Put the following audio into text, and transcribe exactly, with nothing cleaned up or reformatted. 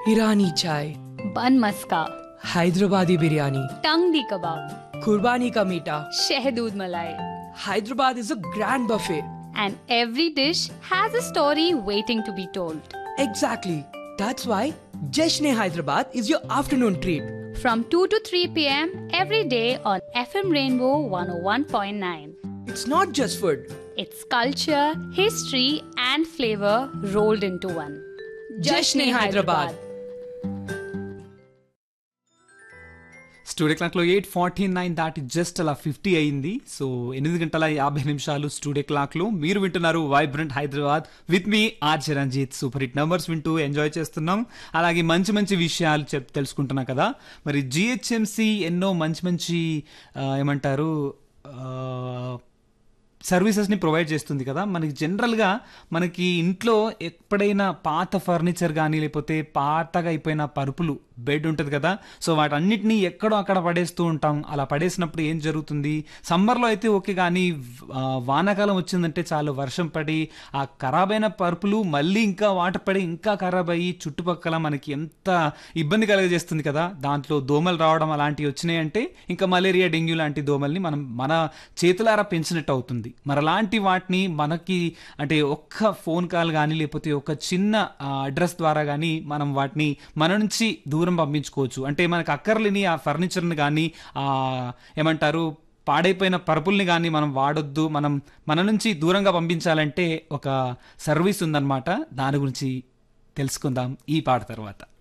ईरानी चाय, बन मस्का, हैदराबादी बिरयानी, टंगडी कबाब, कुर्बानी का मीठा. शहदूद मलाई. Hyderabad is a grand buffet. And every dish has a story waiting to be told. Exactly. That's why Jashn Hyderabad is your afternoon treat. From two to three p.m. every day on F M Rainbow one oh one point nine. It's not just food. It's culture, history and flavor rolled into one. Jashn Hyderabad. Studio క్లాక్లో eight forty nine దాటి just అలా fifty అయింది. So ఎనిమిది గంటల యాభై నిమిషాలు studio క్లాక్లో మీరు వింటున్నారు vibrant Hyderabad with me RJ Ranjith. Super hit numbers వింటూ ఎంజాయ్ చేస్తున్నాం. అలాగే మంచి మంచి విషయాలు చెప్ తెలుసుకుంటున్నాం కదా. మరి జిహెచ్ఎంసి ఎన్నో మంచి మంచి ఏమంటారు సర్వీసెస్ని ప్రొవైడ్ చేస్తుంది కదా. మనకి జనరల్గా మనకి ఇంట్లో ఎప్పుడైనా పాత ఫర్నిచర్ కానీ లేకపోతే పాతగా అయిపోయిన పరుపులు బెడ్ ఉంటుంది కదా. సో వాటన్నిటినీ ఎక్కడో అక్కడ పడేస్తూ ఉంటాం. అలా పడేసినప్పుడు ఏం జరుగుతుంది, సమ్మర్లో అయితే ఓకే, కానీ వానాకాలం వచ్చిందంటే చాలు వర్షం పడి ఆ ఖరాబ్ అయిన పరుపులు మళ్ళీ ఇంకా వాటర్ పడి ఇంకా ఖరాబ్ అయ్యి చుట్టుపక్కల మనకి ఎంత ఇబ్బంది కలుగజేస్తుంది కదా. దాంట్లో దోమలు రావడం అలాంటివి వచ్చినాయంటే ఇంకా మలేరియా, డెంగ్యూ లాంటి దోమల్ని మనం మన చేతులారా పెంచినట్టు అవుతుంది. మరి అలాంటి వాటిని మనకి అంటే ఒక్క ఫోన్ కాల్ కానీ లేకపోతే ఒక చిన్న అడ్రస్ ద్వారా కానీ మనం వాటిని మన నుంచి దూరం పంపించుకోవచ్చు. అంటే మనకు అక్కర్లేని ఆ ఫర్నిచర్ని కానీ ఆ ఏమంటారు పాడైపోయిన పరుపుల్ని కానీ మనం వాడొద్దు, మనం మన నుంచి దూరంగా పంపించాలంటే ఒక సర్వీస్ ఉందన్నమాట. దాని గురించి తెలుసుకుందాం ఈ పాట తర్వాత.